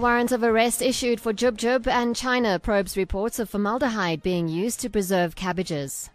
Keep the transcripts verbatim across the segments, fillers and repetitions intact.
warrant of arrest issued for Jub Jub, and China probes reports of formaldehyde being used to preserve cabbages.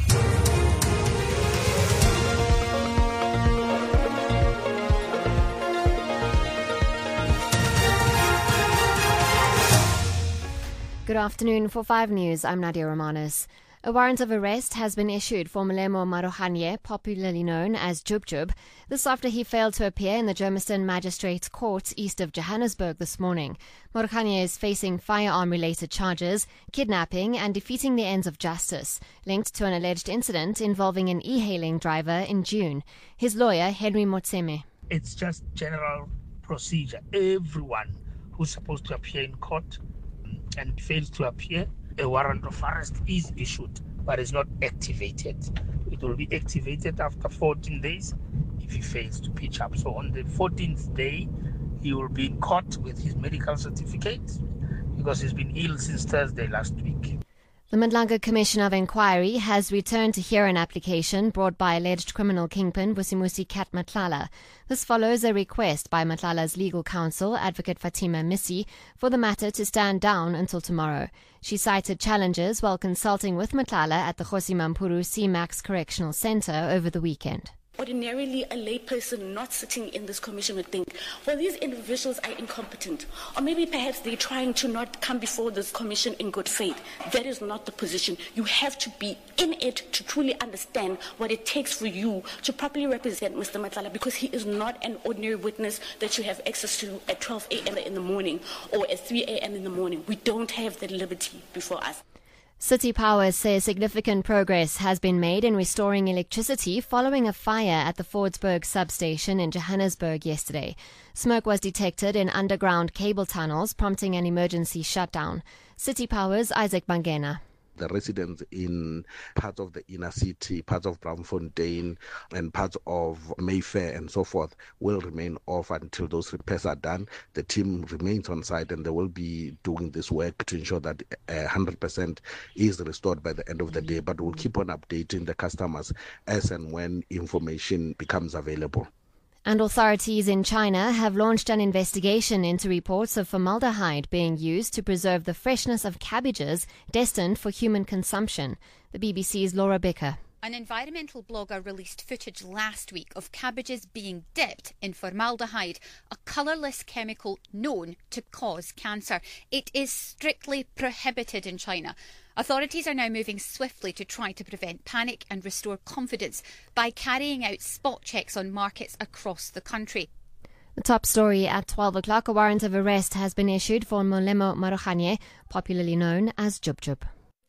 Good afternoon. For five News, I'm Nadia Romanos. A warrant of arrest has been issued for Molemo Marohanye, popularly known as Jub Jub. This after he failed to appear in the Germiston Magistrates Court east of Johannesburg this morning. Marohanye is facing firearm-related charges, kidnapping and defeating the ends of justice, linked to an alleged incident involving an e-hailing driver in June. His lawyer, Henry Motseme. It's just general procedure. Everyone who's supposed to appear in court and fails to appear, a warrant of arrest is issued, but is not activated. It will be activated after fourteen days if he fails to pitch up. So on the fourteenth day, he will be in court with his medical certificate because he's been ill since Thursday last week. The Madlanga Commission of Inquiry has returned to hear an application brought by alleged criminal kingpin Vusimusi Kat Matlala. This follows a request by Matlala's legal counsel, Advocate Fatima Missi, for the matter to stand down until tomorrow. She cited challenges while consulting with Matlala at the Kgosi Mampuru C MAX Correctional Centre over the weekend. Ordinarily, a layperson not sitting in this commission would think, well, these individuals are incompetent. Or maybe perhaps they're trying to not come before this commission in good faith. That is not the position. You have to be in it to truly understand what it takes for you to properly represent Mister Matlala, because he is not an ordinary witness that you have access to at twelve a.m. in the morning or at three a.m. in the morning. We don't have that liberty before us. City Power says significant progress has been made in restoring electricity following a fire at the Fordsburg substation in Johannesburg yesterday. Smoke was detected in underground cable tunnels, prompting an emergency shutdown. City Power's Isaac Bangena. The residents in parts of the inner city, parts of Braamfontein and parts of Mayfair and so forth will remain off until those repairs are done. The team remains on site and they will be doing this work to ensure that one hundred percent is restored by the end of the day. But we'll keep on updating the customers as and when information becomes available. And authorities in China have launched an investigation into reports of formaldehyde being used to preserve the freshness of cabbages destined for human consumption. The B B C's Laura Becker. An environmental blogger released footage last week of cabbages being dipped in formaldehyde, a colourless chemical known to cause cancer. It is strictly prohibited in China. Authorities are now moving swiftly to try to prevent panic and restore confidence by carrying out spot checks on markets across the country. The top story at twelve o'clock, a warrant of arrest has been issued for Molemo Marohanye, popularly known as Jub Jub.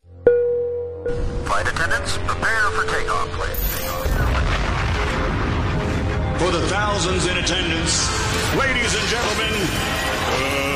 Flight attendants, prepare for takeoff, please. For the thousands in attendance, ladies and gentlemen, uh